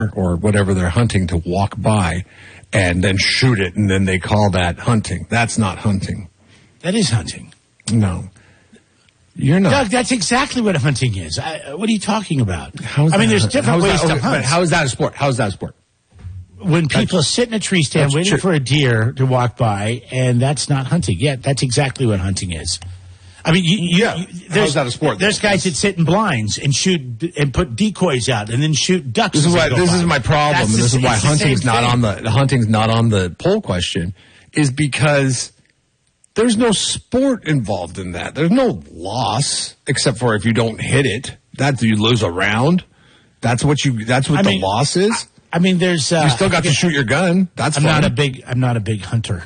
or whatever they're hunting to walk by and then shoot it, and then they call that hunting. That's not hunting. That is hunting. No. You're not. Doug, that's exactly what hunting is. What are you talking about? There's different ways to hunt. But how is that a sport? How is that a sport? When people sit in a tree stand waiting for a deer to walk by, and that's not hunting. Yeah, that's exactly what hunting is. I mean, how's that a sport? There's guys that sit in blinds and shoot and put decoys out and then shoot ducks. This is my problem. And this is why hunting's not on the poll question, is because there's no sport involved in that. There's no loss except for if you don't hit it. You lose a round. That's what the loss is. There's you still got to shoot your gun. I'm not a big hunter.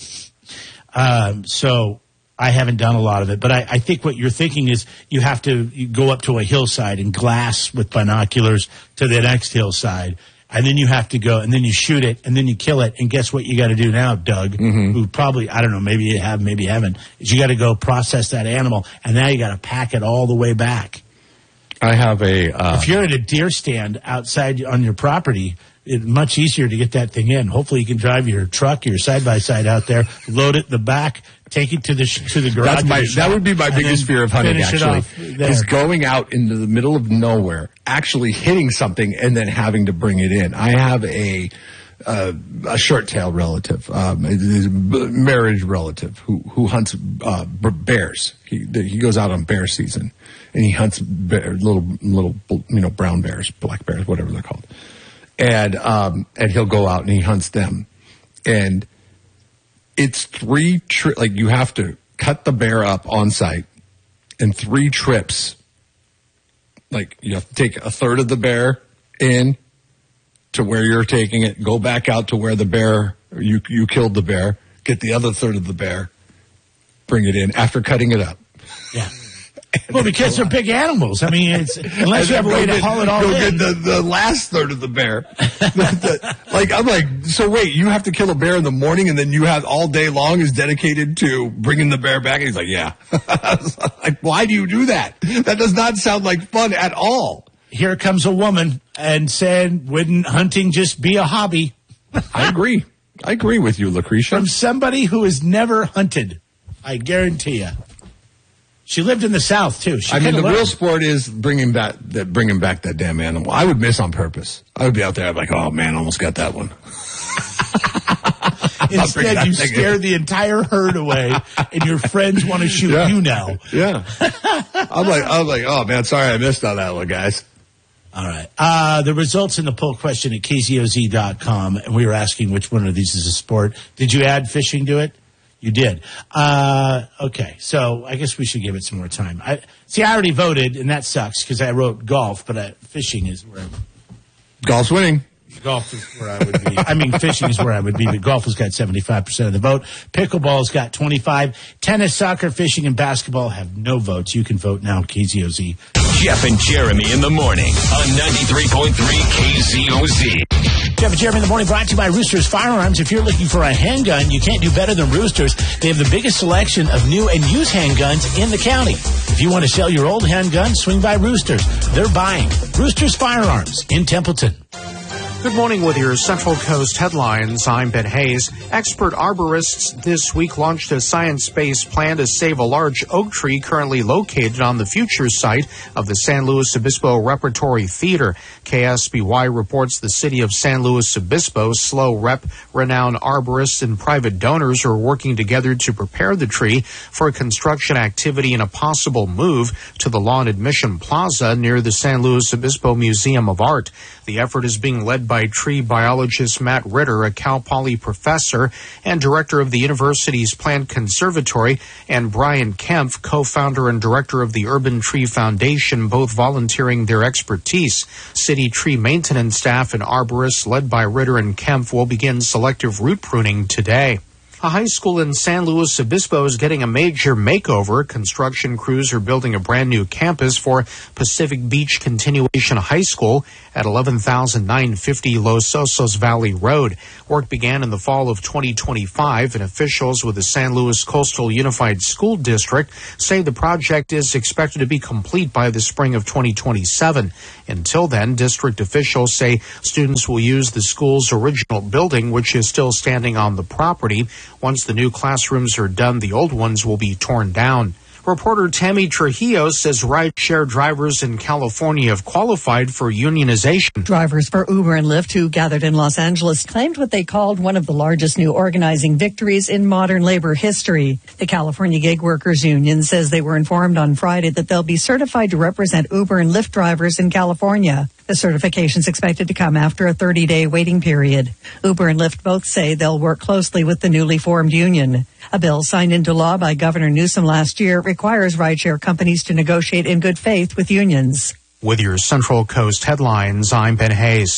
So I haven't done a lot of it, but I think what you're thinking is you go up to a hillside and glass with binoculars to the next hillside, and then you have to go, and then you shoot it, and then you kill it, and guess what you got to do now, Doug, who probably, I don't know, maybe you have, maybe you haven't, is you got to go process that animal, and now you got to pack it all the way back. I have if you're at a deer stand outside on your property, it's much easier to get that thing in. Hopefully you can drive your truck, your side-by-side out there, load it in the back, take it to the garage. That would be my biggest fear of hunting, actually, is going out into the middle of nowhere, actually hitting something, and then having to bring it in. I have a short-tail relative, a marriage relative who hunts bears. He goes out on bear season, and he hunts little brown bears, black bears, whatever they're called. And he'll go out and he hunts them. And it's 3 trips, like you have to cut the bear up on site in 3 trips. Like you have to take a third of the bear in to where you're taking it, go back out to where the bear, you killed the bear, get the other third of the bear, bring it in after cutting it up. Yeah. Well, because they're big animals. Unless you have a way to haul it all in. Get the last third of the bear. I'm like, so wait, you have to kill a bear in the morning and then you have all day long is dedicated to bringing the bear back? And he's like, yeah. I was like, why do you do that? That does not sound like fun at all. Here comes a woman and said, wouldn't hunting just be a hobby? I agree. I agree with you, Lucretia. From somebody who has never hunted, I guarantee you. She lived in the South, too. The real sport is bringing back that damn animal. I would miss on purpose. I would be out there, I'm like, oh, man, almost got that one. Instead, you scare the entire herd away, and your friends want to shoot you now. Yeah. I'm like, oh, man, sorry I missed on that one, guys. All right. The results in the poll question at KZOZ.com, and we were asking which one of these is a sport. Did you add fishing to it? You did. Okay, so I guess we should give it some more time. I already voted, and that sucks because I wrote golf, but fishing is where golf's winning. Golf is where I would be. Fishing is where I would be, but golf has got 75% of the vote. Pickleball's got 25%. Tennis, soccer, fishing, and basketball have no votes. You can vote now, KZOZ. Jeff and Jeremy in the morning on 93.3 KZOZ. Jeff and Jeremy in the morning brought to you by Roosters Firearms. If you're looking for a handgun, you can't do better than Roosters. They have the biggest selection of new and used handguns in the county. If you want to sell your old handgun, swing by Roosters. They're buying. Roosters Firearms in Templeton. Good morning with your Central Coast headlines. I'm Ben Hayes. Expert arborists this week launched a science-based plan to save a large oak tree currently located on the future site of the San Luis Obispo Repertory Theater. KSBY reports the city of San Luis Obispo, SLO Rep, renowned arborists and private donors are working together to prepare the tree for a construction activity and a possible move to the Lawn Admission Plaza near the San Luis Obispo Museum of Art. The effort is being led by tree biologist Matt Ritter, a Cal Poly professor and director of the university's plant conservatory, and Brian Kempf, co-founder and director of the Urban Tree Foundation, both volunteering their expertise. City tree maintenance staff and arborists led by Ritter and Kempf will begin selective root pruning today. A high school in San Luis Obispo is getting a major makeover. Construction crews are building a brand new campus for Pacific Beach Continuation High School, at 11,950 Los Osos Valley Road. Work began in the fall of 2025, and officials with the San Luis Coastal Unified School District say the project is expected to be complete by the spring of 2027. Until then, district officials say students will use the school's original building, which is still standing on the property. Once the new classrooms are done, the old ones will be torn down. Reporter Tammy Trujillo says rideshare drivers in California have qualified for unionization. Drivers for Uber and Lyft who gathered in Los Angeles claimed what they called one of the largest new organizing victories in modern labor history. The California Gig Workers Union says they were informed on Friday that they'll be certified to represent Uber and Lyft drivers in California. The certification is expected to come after a 30-day waiting period. Uber and Lyft both say they'll work closely with the newly formed union. A bill signed into law by Governor Newsom last year requires rideshare companies to negotiate in good faith with unions. With your Central Coast headlines, I'm Ben Hayes.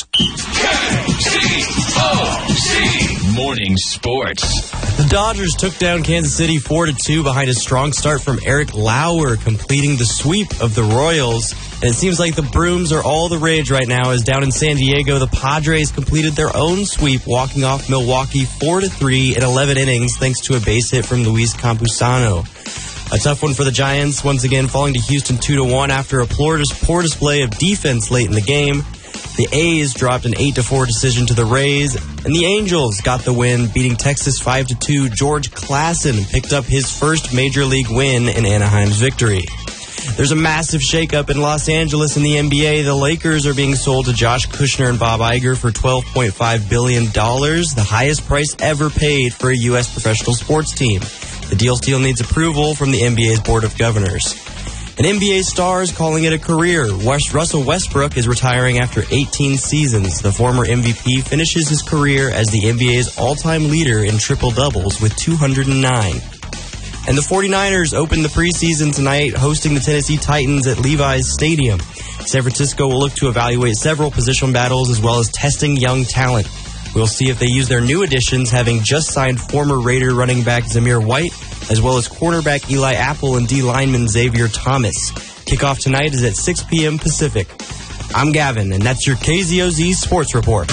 KCOC Morning Sports. The Dodgers took down Kansas City 4-2 behind a strong start from Eric Lauer, completing the sweep of the Royals. And it seems like the Brooms are all the rage right now, as down in San Diego, the Padres completed their own sweep, walking off Milwaukee 4-3 in 11 innings, thanks to a base hit from Luis Campusano. A tough one for the Giants, once again falling to Houston 2-1 after a poor display of defense late in the game. The A's dropped an 8-4 decision to the Rays, and the Angels got the win, beating Texas 5-2. George Klassen picked up his first major league win in Anaheim's victory. There's a massive shakeup in Los Angeles in the NBA. The Lakers are being sold to Josh Kushner and Bob Iger for $12.5 billion, the highest price ever paid for a U.S. professional sports team. The deal still needs approval from the NBA's Board of Governors. An NBA star is calling it a career. Russell Westbrook is retiring after 18 seasons. The former MVP finishes his career as the NBA's all-time leader in triple-doubles with 209. And the 49ers open the preseason tonight, hosting the Tennessee Titans at Levi's Stadium. San Francisco will look to evaluate several position battles as well as testing young talent. We'll see if they use their new additions, having just signed former Raider running back Zamir White, as well as cornerback Eli Apple and D lineman Xavier Thomas. Kickoff tonight is at 6 p.m. Pacific. I'm Gavin, and that's your KZOZ Sports Report.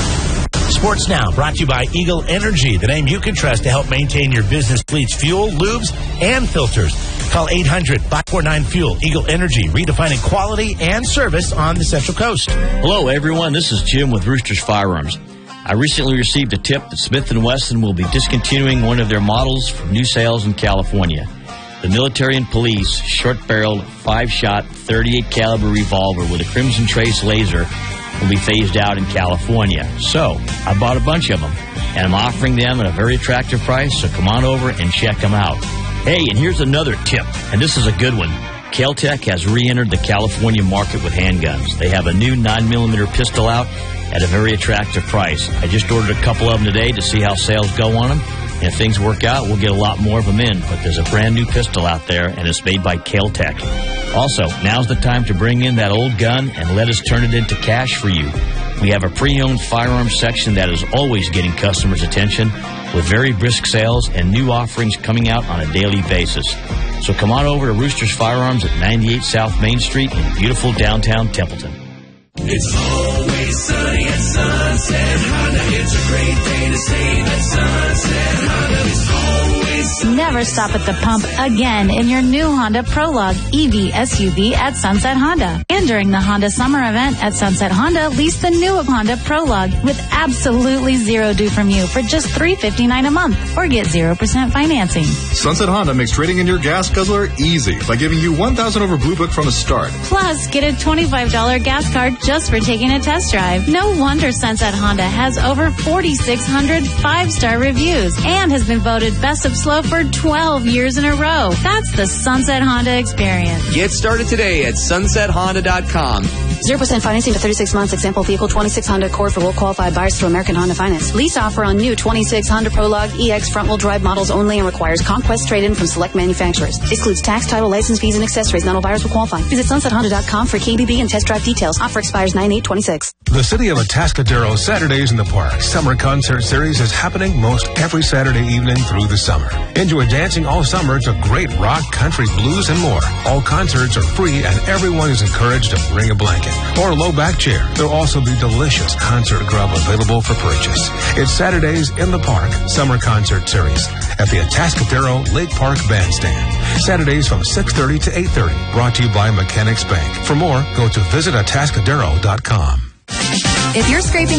Sports Now, brought to you by Eagle Energy, the name you can trust to help maintain your business fleet's fuel, lubes, and filters. Call 800-549-FUEL. Eagle Energy, redefining quality and service on the Central Coast. Hello, everyone. This is Jim with Roosters Firearms. I recently received a tip that Smith & Wesson will be discontinuing one of their models from new sales in California. The Military and Police short-barreled 5-shot 38 caliber revolver with a Crimson Trace laser will be phased out in California. So, I bought a bunch of them, and I'm offering them at a very attractive price, so come on over and check them out. Hey, and here's another tip, and this is a good one. Kel-Tec has re-entered the California market with handguns. They have a new 9mm pistol out at a very attractive price. I just ordered a couple of them today to see how sales go on them. And if things work out, we'll get a lot more of them in. But there's a brand new pistol out there, and it's made by Kel-Tec. Also, now's the time to bring in that old gun and let us turn it into cash for you. We have a pre-owned firearms section that is always getting customers' attention with very brisk sales and new offerings coming out on a daily basis. So come on over to Roosters Firearms at 98 South Main Street in beautiful downtown Templeton. It's always sunny at Sunset Honda. It's a great day to save at Sunset Honda. It's always sunny. Never stop at the pump again in your new Honda Prologue EV SUV at Sunset Honda. And during the Honda Summer Event at Sunset Honda, lease the new Honda Prologue with absolutely zero due from you for just $359 a month, or get 0% financing. Sunset Honda makes trading in your gas guzzler easy by giving you $1,000 over Blue Book from the start. Plus, get a $25 gas card just for taking a test drive. No wonder Sunset Honda has over 4,600 5-star reviews and has been voted Best of Slow for 12 years in a row. That's the Sunset Honda experience. Get started today at sunsethonda.com. 0% financing for 36 months. Example vehicle 26 Honda Accord for well-qualified buyers through American Honda Finance. Lease offer on new 26 Honda Prologue EX front-wheel drive models only and requires Conquest trade-in from select manufacturers. Excludes tax, title, license fees, and accessories. Not all buyers will qualify. Visit sunsethonda.com for KBB and test drive details. Offer expires 9/8/26. The City of Atascadero Saturdays in the Park Summer Concert Series is happening most every Saturday evening through the summer. Enjoy dancing all summer to great rock, country, blues, and more. All concerts are free and everyone is encouraged to bring a blanket. blanket or low back chair. There'll also be delicious concert grub available for purchase. It's Saturdays in the Park Summer Concert Series at the Atascadero Lake Park Bandstand. Saturdays from 6:30 to 8:30. Brought to you by Mechanics Bank. For more, go to visitatascadero.com. If you're scraping